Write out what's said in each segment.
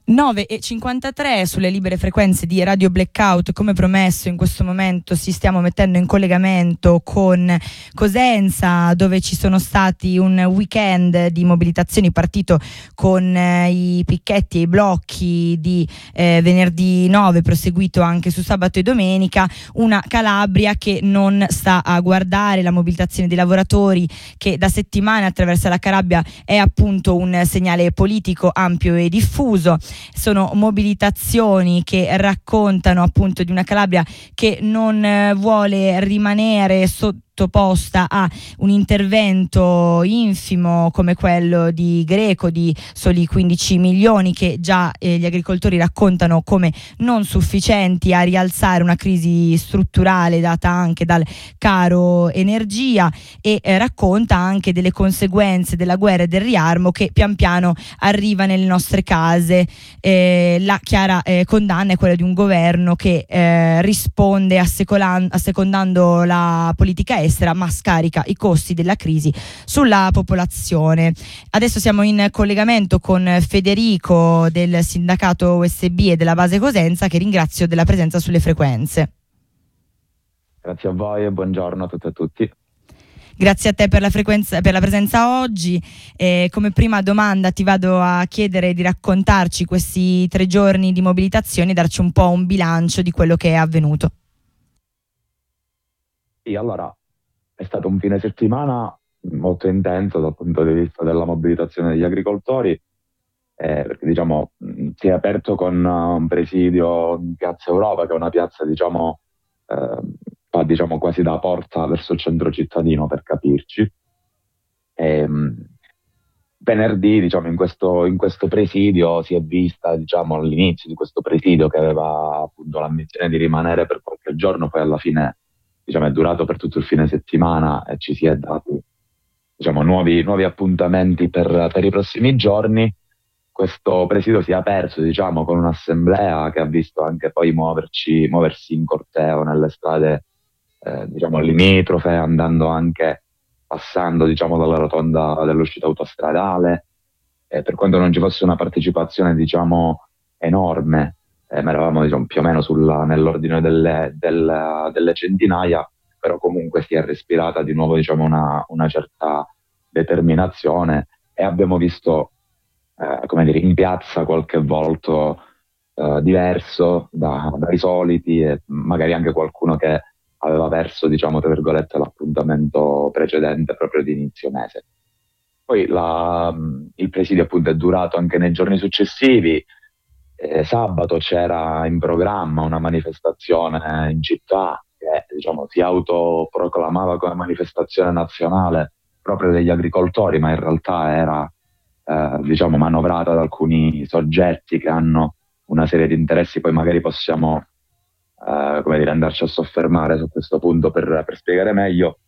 9:53 sulle libere frequenze di Radio Blackout. Come promesso, in questo momento ci stiamo mettendo in collegamento con Cosenza, dove ci sono stati un weekend di mobilitazioni partito con i picchetti e i blocchi di venerdì 9, proseguito anche su sabato e domenica. Una Calabria che non sta a guardare la mobilitazione dei lavoratori, che da settimane attraversa la Calabria è appunto un segnale politico ampio e diffuso. Sono mobilitazioni che raccontano appunto di una Calabria che non vuole rimanere sottoposta a un intervento infimo come quello di Greco di soli 15 milioni, che già gli agricoltori raccontano come non sufficienti a rialzare una crisi strutturale data anche dal caro energia, e racconta anche delle conseguenze della guerra e del riarmo che pian piano arriva nelle nostre case. La chiara condanna è quella di un governo che risponde assecondando la politica estera, ma scarica i costi della crisi sulla popolazione. Adesso siamo in collegamento con Federico del sindacato USB e della base Cosenza, che ringrazio della presenza sulle frequenze. Grazie a voi e buongiorno a tutte e a tutti. Grazie a te per la presenza oggi. Come prima domanda ti vado a chiedere di raccontarci questi 3 giorni di mobilitazione e darci un po' un bilancio di quello che è avvenuto. Sì, allora, è stato un fine settimana molto intenso dal punto di vista della mobilitazione degli agricoltori, perché diciamo si è aperto con un presidio in Piazza Europa, che è una piazza fa quasi da porta verso il centro cittadino, per capirci. Venerdì, in questo presidio si è vista, all'inizio di questo presidio, che aveva appunto l'ambizione di rimanere per qualche giorno, poi alla fine è durato per tutto il fine settimana e ci si è dati nuovi appuntamenti per i prossimi giorni. Questo presidio si è aperto con un'assemblea che ha visto anche poi muoversi in corteo nelle strade limitrofe, passando dalla rotonda dell'uscita autostradale. Per quanto non ci fosse una partecipazione enorme, ma eravamo più o meno nell'ordine delle centinaia, però comunque si è respirata di nuovo una certa determinazione, e abbiamo visto in piazza qualche volto diverso dai soliti, e magari anche qualcuno che aveva perso tra virgolette l'appuntamento precedente proprio di inizio mese. Poi il presidio appunto è durato anche nei giorni successivi. Sabato c'era in programma una manifestazione in città che si autoproclamava come manifestazione nazionale proprio degli agricoltori, ma in realtà era manovrata da alcuni soggetti che hanno una serie di interessi. Poi magari possiamo andarci a soffermare su questo punto per spiegare meglio.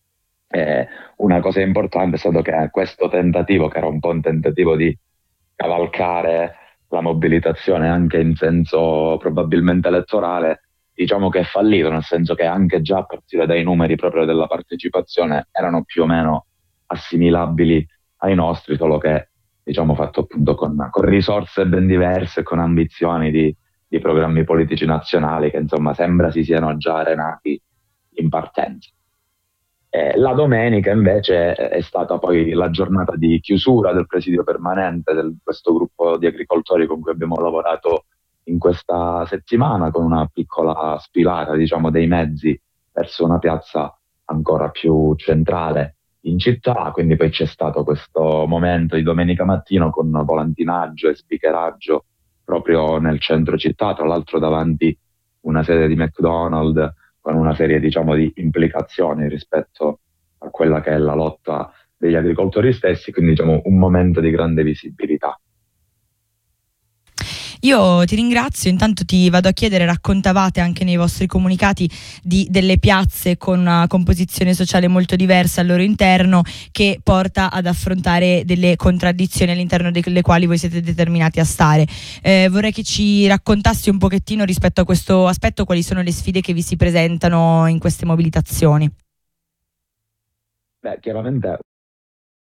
Una cosa importante è stato che questo tentativo, che era un po' un tentativo di cavalcare la mobilitazione anche in senso probabilmente elettorale, che è fallito, nel senso che anche già a partire dai numeri proprio della partecipazione erano più o meno assimilabili ai nostri, solo che fatto appunto con risorse ben diverse, con ambizioni di programmi politici nazionali che sembra si siano già arenati in partenza. La domenica invece è stata poi la giornata di chiusura del presidio permanente di questo gruppo di agricoltori con cui abbiamo lavorato in questa settimana, con una piccola sfilata dei mezzi verso una piazza ancora più centrale in città. Quindi poi c'è stato questo momento di domenica mattino con volantinaggio e speakeraggio proprio nel centro città, tra l'altro davanti una sede di McDonald's, con una serie di implicazioni rispetto a quella che è la lotta degli agricoltori stessi, quindi un momento di grande visibilità. Io ti ringrazio, intanto ti vado a chiedere, raccontavate anche nei vostri comunicati delle piazze con una composizione sociale molto diversa al loro interno, che porta ad affrontare delle contraddizioni all'interno delle quali voi siete determinati a stare. Vorrei che ci raccontassi un pochettino rispetto a questo aspetto, quali sono le sfide che vi si presentano in queste mobilitazioni. Chiaramente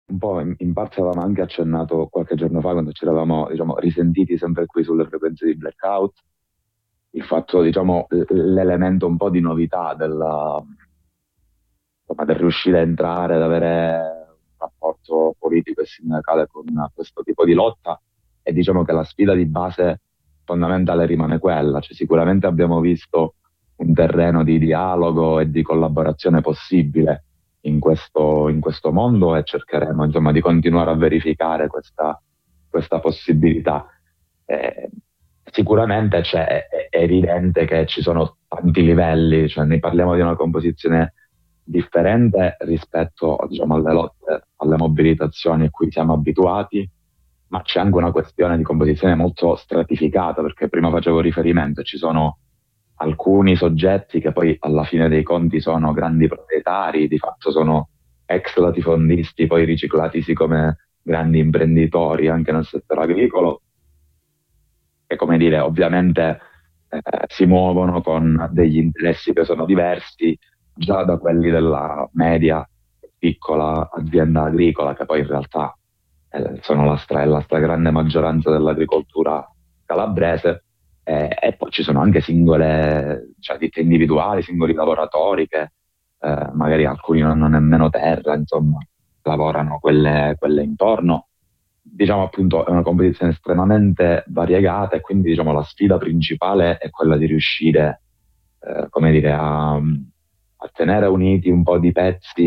un po' in parte avevamo anche accennato qualche giorno fa quando ci eravamo, diciamo, risentiti sempre qui sulle frequenze di Blackout, il fatto, diciamo, l'elemento un po' di novità insomma, del riuscire a entrare, ad avere un rapporto politico e sindacale con questo tipo di lotta, e diciamo che la sfida di base fondamentale rimane quella, cioè sicuramente abbiamo visto un terreno di dialogo e di collaborazione possibile in questo mondo, e cercheremo insomma di continuare a verificare questa possibilità. Eh, Sicuramente è evidente che ci sono tanti livelli, cioè ne parliamo di una composizione differente rispetto, diciamo, alle lotte, alle mobilitazioni a cui siamo abituati, ma c'è anche una questione di composizione molto stratificata, perché prima facevo riferimento, ci sono alcuni soggetti che poi alla fine dei conti sono grandi proprietari, di fatto sono ex latifondisti, poi riciclatisi come grandi imprenditori anche nel settore agricolo, che, come dire, ovviamente si muovono con degli interessi che sono diversi già da quelli della media piccola azienda agricola, che poi in realtà sono la stragrande maggioranza dell'agricoltura calabrese, e poi ci sono anche singole, cioè ditte individuali, singoli lavoratori che magari alcuni non hanno nemmeno terra, insomma, lavorano quelle intorno. Diciamo appunto è una competizione estremamente variegata, e quindi diciamo la sfida principale è quella di riuscire, come dire, a tenere uniti un po' di pezzi,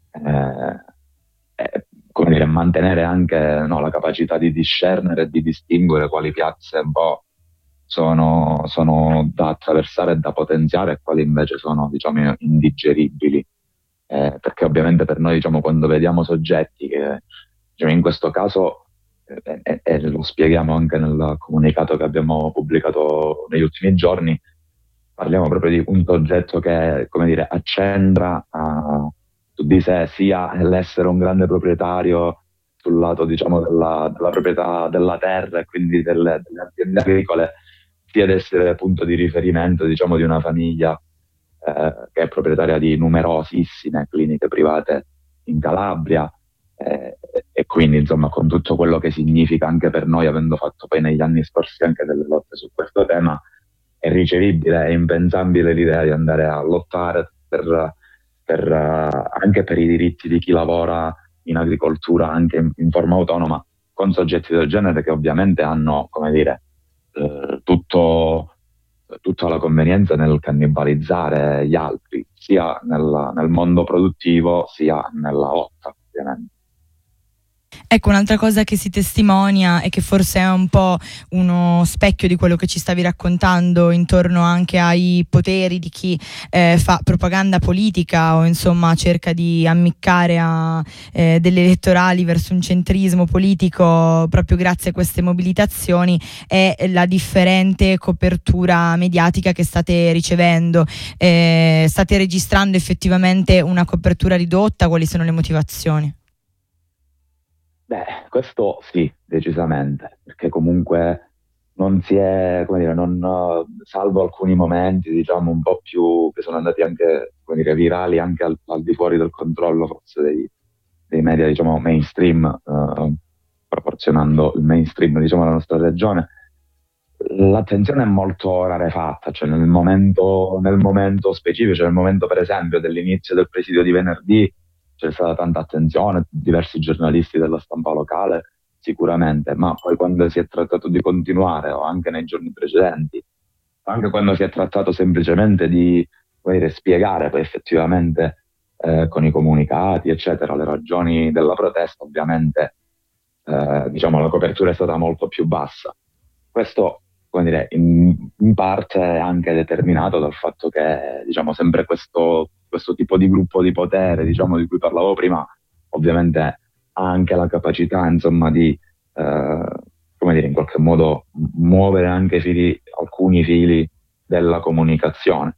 e, come dire, mantenere anche, no, la capacità di discernere e di distinguere quali piazze un po' sono da attraversare e da potenziare, e quali invece sono, diciamo, indigeribili. Perché ovviamente per noi, diciamo, quando vediamo soggetti che, diciamo, in questo caso, e lo spieghiamo anche nel comunicato che abbiamo pubblicato negli ultimi giorni, parliamo proprio di un soggetto che, come dire, accentra su di sé sia l'essere un grande proprietario sul lato, diciamo, della proprietà della terra e quindi delle aziende agricole, sia ad essere punto di riferimento, diciamo, di una famiglia che è proprietaria di numerosissime cliniche private in Calabria, e quindi, insomma, con tutto quello che significa anche per noi, avendo fatto poi negli anni scorsi anche delle lotte su questo tema, è ricevibile, è impensabile l'idea di andare a lottare anche per i diritti di chi lavora in agricoltura anche in forma autonoma, con soggetti del genere che ovviamente hanno, come dire, tutta la convenienza nel cannibalizzare gli altri, sia nel mondo produttivo sia nella lotta, ovviamente. Ecco, un'altra cosa che si testimonia e che forse è un po' uno specchio di quello che ci stavi raccontando intorno anche ai poteri di chi fa propaganda politica o insomma cerca di ammiccare a delle elettorali verso un centrismo politico proprio grazie a queste mobilitazioni, è la differente copertura mediatica che state ricevendo. State registrando effettivamente una copertura ridotta? Quali sono le motivazioni? Beh, questo sì, decisamente, perché comunque non si è, come dire, non, salvo alcuni momenti, diciamo, un po' più, che sono andati anche, come dire, virali anche al di fuori del controllo forse dei media, diciamo, mainstream, proporzionando il mainstream, diciamo, alla nostra regione, l'attenzione è molto rarefatta, cioè nel momento specifico, cioè nel momento per esempio dell'inizio del presidio di venerdì, c'è stata tanta attenzione, diversi giornalisti della stampa locale sicuramente, ma poi quando si è trattato di continuare, o anche nei giorni precedenti, anche quando si è trattato semplicemente di, come dire, spiegare poi effettivamente con i comunicati, eccetera, le ragioni della protesta, ovviamente diciamo la copertura è stata molto più bassa. Questo, come dire, in parte è anche determinato dal fatto che, diciamo, sempre questo tipo di gruppo di potere, diciamo, di cui parlavo prima, ovviamente ha anche la capacità, insomma, di, come dire, in qualche modo muovere anche alcuni fili della comunicazione.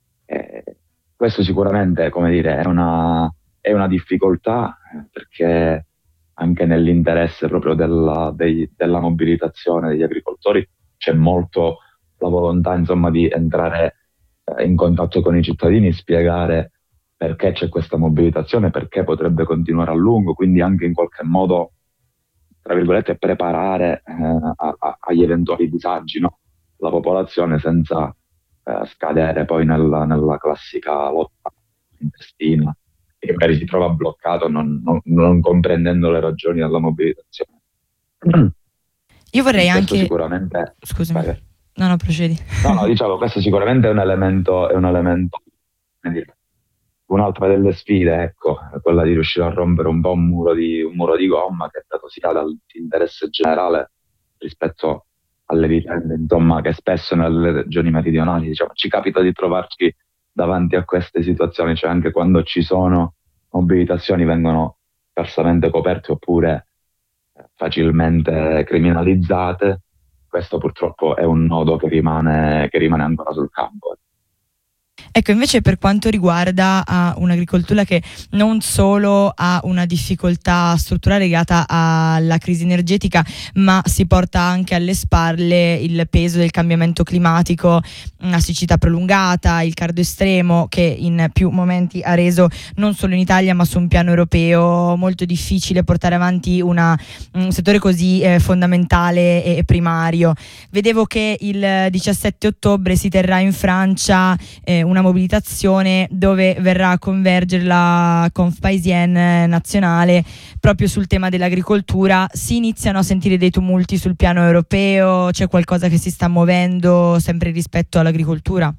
Questo sicuramente, come dire, è una difficoltà, perché anche nell'interesse proprio della mobilitazione degli agricoltori c'è molto la volontà, insomma, di entrare in contatto con i cittadini, spiegare perché c'è questa mobilitazione, perché potrebbe continuare a lungo, quindi anche in qualche modo, tra virgolette, preparare agli eventuali disagi, no? La popolazione senza scadere poi nella classica lotta intestina, che magari si trova bloccato non comprendendo le ragioni della mobilitazione. Io vorrei Questo anche... sicuramente... Scusami. Vai, vai. No, procedi. No, dicevo, questo sicuramente è un elemento, come dire, un'altra delle sfide, ecco, è quella di riuscire a rompere un po' un muro di gomma che dato sia dall'interesse generale rispetto alle vicende, insomma, che spesso nelle regioni meridionali, diciamo, ci capita di trovarci davanti a queste situazioni, cioè anche quando ci sono mobilitazioni vengono scarsamente coperte oppure facilmente criminalizzate. Questo purtroppo è un nodo che rimane ancora sul campo. Ecco, invece per quanto riguarda un'agricoltura che non solo ha una difficoltà strutturale legata alla crisi energetica, ma si porta anche alle spalle il peso del cambiamento climatico, una siccità prolungata, il caldo estremo che in più momenti ha reso non solo in Italia ma su un piano europeo molto difficile portare avanti un settore così fondamentale e primario. Vedevo che il 17 ottobre si terrà in Francia una mobilitazione dove verrà a convergere la Confpaisienne nazionale proprio sul tema dell'agricoltura. Si iniziano a sentire dei tumulti sul piano europeo? C'è qualcosa che si sta muovendo sempre rispetto all'agricoltura?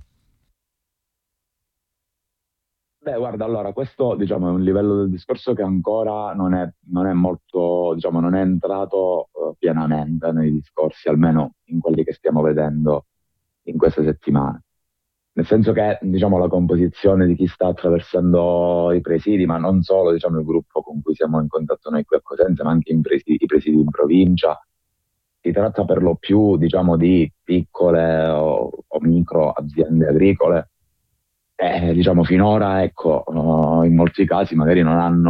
Beh, guarda, allora, questo diciamo, è un livello del discorso che ancora non è molto, diciamo, non è entrato pienamente nei discorsi, almeno in quelli che stiamo vedendo in queste settimane. Nel senso che, diciamo, la composizione di chi sta attraversando i presidi, ma non solo, diciamo, il gruppo con cui siamo in contatto noi qui a Cosenza, ma anche i presidi in provincia, si tratta per lo più, diciamo, di piccole o micro aziende agricole. Diciamo, finora, ecco, in molti casi magari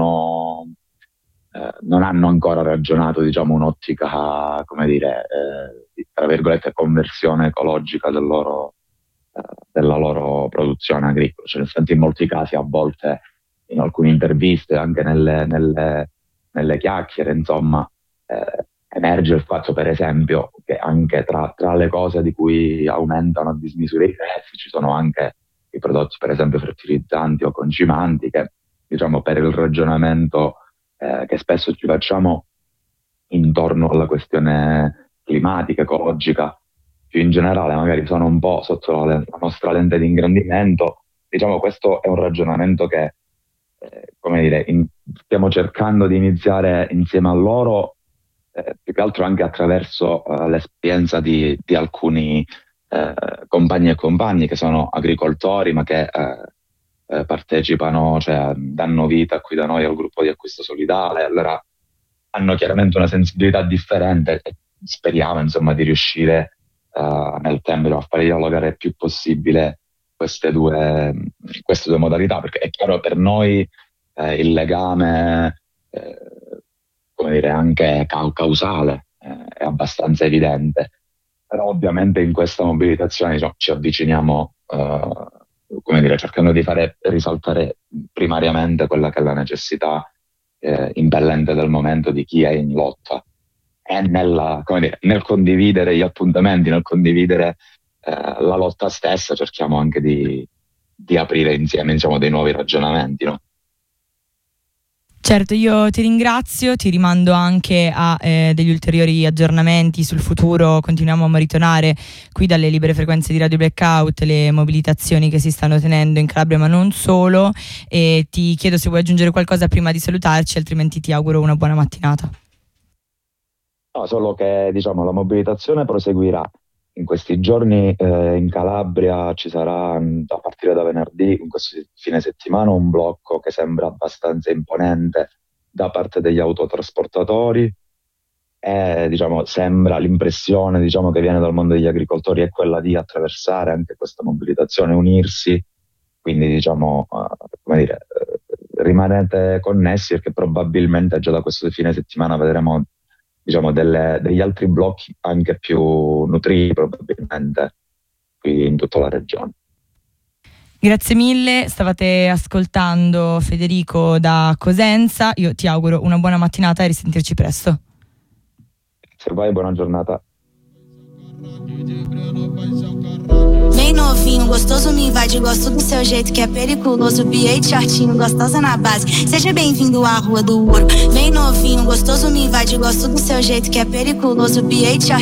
non hanno ancora ragionato, diciamo, un'ottica, come dire, tra virgolette, conversione ecologica della loro produzione agricola. Cioè, nel senso, in molti casi, a volte, in alcune interviste, anche nelle chiacchiere, insomma, emerge il fatto, per esempio, che anche tra le cose di cui aumentano a dismisura i prezzi ci sono anche i prodotti, per esempio, fertilizzanti o concimanti, che, diciamo, per il ragionamento che spesso ci facciamo intorno alla questione climatica, ecologica, più in generale, magari sono un po' sotto la nostra lente di ingrandimento. Diciamo, questo è un ragionamento che, come dire, stiamo cercando di iniziare insieme a loro, più che altro anche attraverso l'esperienza di alcuni compagni e compagni che sono agricoltori, ma che partecipano, cioè danno vita qui da noi al gruppo di acquisto solidale. Allora hanno chiaramente una sensibilità differente e speriamo, insomma, di riuscire nel tempo a fare dialogare il più possibile queste due modalità, perché è chiaro per noi il legame, come dire, anche causale è abbastanza evidente, però ovviamente in questa mobilitazione, diciamo, ci avviciniamo, come dire, cercando di fare risaltare primariamente quella che è la necessità impellente del momento di chi è in lotta, e come dire, nel condividere gli appuntamenti, nel condividere la lotta stessa, cerchiamo anche di aprire insieme, diciamo, dei nuovi ragionamenti, no? Certo, io ti ringrazio, ti rimando anche a degli ulteriori aggiornamenti sul futuro. Continuiamo a monitorare qui dalle libere frequenze di Radio Blackout le mobilitazioni che si stanno tenendo in Calabria, ma non solo, e ti chiedo se vuoi aggiungere qualcosa prima di salutarci, altrimenti ti auguro una buona mattinata. No, solo che, diciamo, la mobilitazione proseguirà. In questi giorni in Calabria ci sarà, a partire da venerdì, in questo fine settimana, un blocco che sembra abbastanza imponente da parte degli autotrasportatori, e, diciamo, sembra l'impressione, diciamo, che viene dal mondo degli agricoltori è quella di attraversare anche questa mobilitazione, unirsi, quindi, diciamo, come dire, rimanete connessi, perché probabilmente già da questo fine settimana vedremo, diciamo, degli altri blocchi anche più nutriti probabilmente qui in tutta la regione. Grazie mille, stavate ascoltando Federico da Cosenza, io ti auguro una buona mattinata e risentirci presto. Se vai, buona giornata. Bem novinho, gostoso, me invade, gosto do seu jeito que é periculoso, B.A. shortinho, gostosa na base, seja bem-vindo à Rua do Ouro. Bem novinho, gostoso, me invade, gosto do seu jeito que é periculoso, B.A.